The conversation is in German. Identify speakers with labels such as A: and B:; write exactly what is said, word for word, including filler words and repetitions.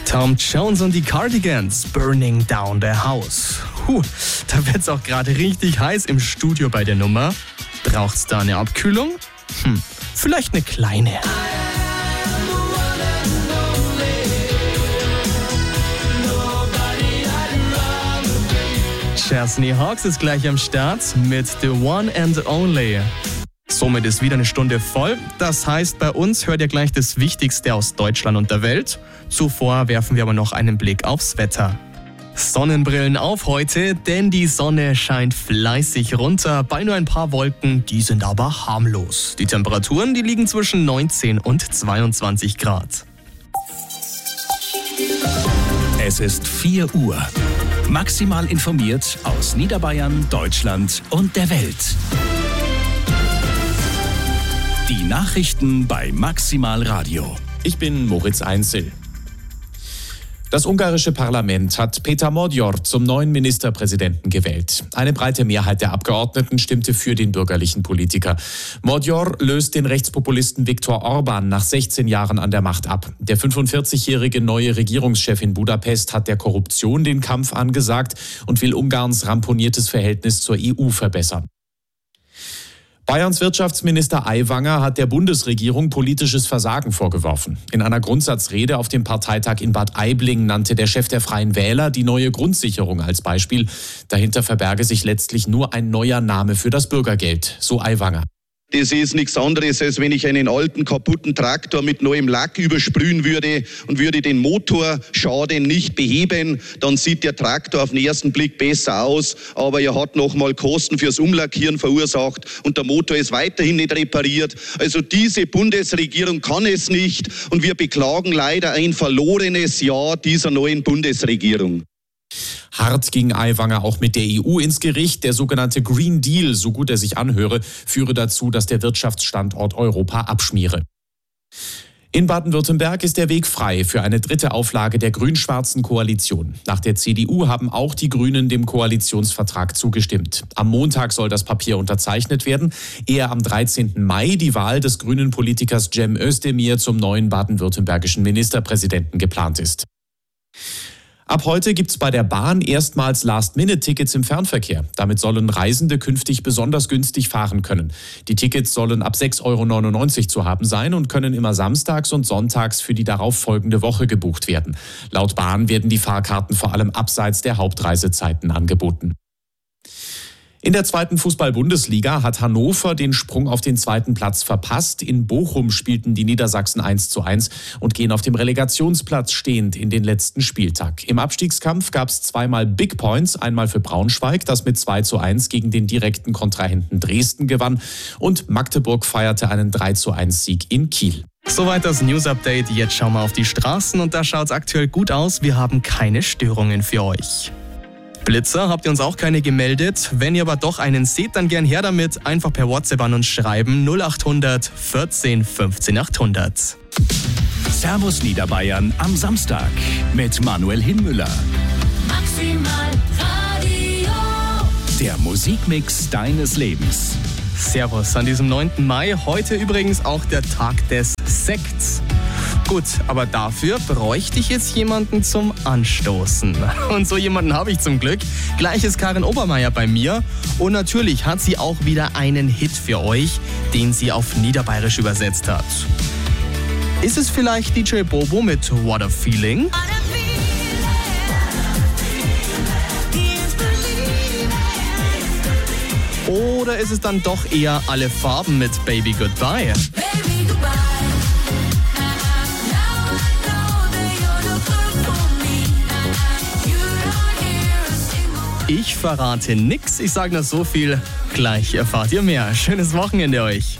A: Tom Jones und die Cardigans, Burning Down the House. Puh, da wird's auch gerade richtig heiß im Studio bei der Nummer. Braucht's da eine Abkühlung? Hm, vielleicht eine kleine. Chesney Hawkes ist gleich am Start mit The One and Only. Somit ist wieder eine Stunde voll. Das heißt, bei uns hört ihr gleich das Wichtigste aus Deutschland und der Welt. Zuvor werfen wir aber noch einen Blick aufs Wetter. Sonnenbrillen auf heute, denn die Sonne scheint fleißig runter. Bei nur ein paar Wolken, die sind aber harmlos. Die Temperaturen, die liegen zwischen neunzehn und zweiundzwanzig Grad.
B: Es ist vier Uhr. Maximal informiert aus Niederbayern, Deutschland und der Welt. Die Nachrichten bei Maximal Radio.
C: Ich bin Moritz Einzel. Das ungarische Parlament hat Péter Magyar zum neuen Ministerpräsidenten gewählt. Eine breite Mehrheit der Abgeordneten stimmte für den bürgerlichen Politiker. Magyar löst den Rechtspopulisten Viktor Orbán nach sechzehn Jahren an der Macht ab. Der fünfundvierzigjährige neue Regierungschef in Budapest hat der Korruption den Kampf angesagt und will Ungarns ramponiertes Verhältnis zur E U verbessern. Bayerns Wirtschaftsminister Aiwanger hat der Bundesregierung politisches Versagen vorgeworfen. In einer Grundsatzrede auf dem Parteitag in Bad Aibling nannte der Chef der Freien Wähler die neue Grundsicherung als Beispiel. Dahinter verberge sich letztlich nur ein neuer Name für das Bürgergeld, so Aiwanger.
D: Das ist nichts anderes, als wenn ich einen alten, kaputten Traktor mit neuem Lack übersprühen würde und würde den Motorschaden nicht beheben. Dann sieht der Traktor auf den ersten Blick besser aus, aber er hat nochmal Kosten fürs Umlackieren verursacht und der Motor ist weiterhin nicht repariert. Also diese Bundesregierung kann es nicht und wir beklagen leider ein verlorenes Jahr dieser neuen Bundesregierung.
C: Hart ging Aiwanger auch mit der E U ins Gericht. Der sogenannte Green Deal, so gut er sich anhöre, führe dazu, dass der Wirtschaftsstandort Europa abschmiere. In Baden-Württemberg ist der Weg frei für eine dritte Auflage der grün-schwarzen Koalition. Nach der C D U haben auch die Grünen dem Koalitionsvertrag zugestimmt. Am Montag soll das Papier unterzeichnet werden, ehe am dreizehnten Mai die Wahl des grünen Politikers Cem Özdemir zum neuen baden-württembergischen Ministerpräsidenten geplant ist. Ab heute gibt's bei der Bahn erstmals Last-Minute-Tickets im Fernverkehr. Damit sollen Reisende künftig besonders günstig fahren können. Die Tickets sollen ab sechs Euro neunundneunzig zu haben sein und können immer samstags und sonntags für die darauf folgende Woche gebucht werden. Laut Bahn werden die Fahrkarten vor allem abseits der Hauptreisezeiten angeboten. In der zweiten Fußball-Bundesliga hat Hannover den Sprung auf den zweiten Platz verpasst. In Bochum spielten die Niedersachsen eins zu eins und gehen auf dem Relegationsplatz stehend in den letzten Spieltag. Im Abstiegskampf gab es zweimal Big Points, einmal für Braunschweig, das mit zwei zu eins gegen den direkten Kontrahenten Dresden gewann, und Magdeburg feierte einen drei zu eins Sieg in Kiel.
A: Soweit das News-Update. Jetzt schauen wir auf die Straßen und da schaut es aktuell gut aus. Wir haben keine Störungen für euch. Blitzer habt ihr uns auch keine gemeldet. Wenn ihr aber doch einen seht, dann gern her damit. Einfach per WhatsApp an uns schreiben. null acht hundert vierzehn fünfzehn achthundert.
B: Servus Niederbayern am Samstag mit Manuel Hinmüller.
E: Maximal Radio.
B: Der Musikmix deines Lebens.
A: Servus an diesem neunten Mai. Heute übrigens auch der Tag des Sekts. Gut, aber dafür bräuchte ich jetzt jemanden zum Anstoßen. Und so jemanden habe ich zum Glück. Gleich ist Karin Obermeier bei mir. Und natürlich hat sie auch wieder einen Hit für euch, den sie auf Niederbayerisch übersetzt hat. Ist es vielleicht D J Bobo mit What a Feeling? Oder ist es dann doch eher Alle Farben mit Baby Goodbye?
E: Baby, goodbye.
A: Ich verrate nix, ich sage nur so viel. Gleich erfahrt ihr mehr. Schönes Wochenende euch.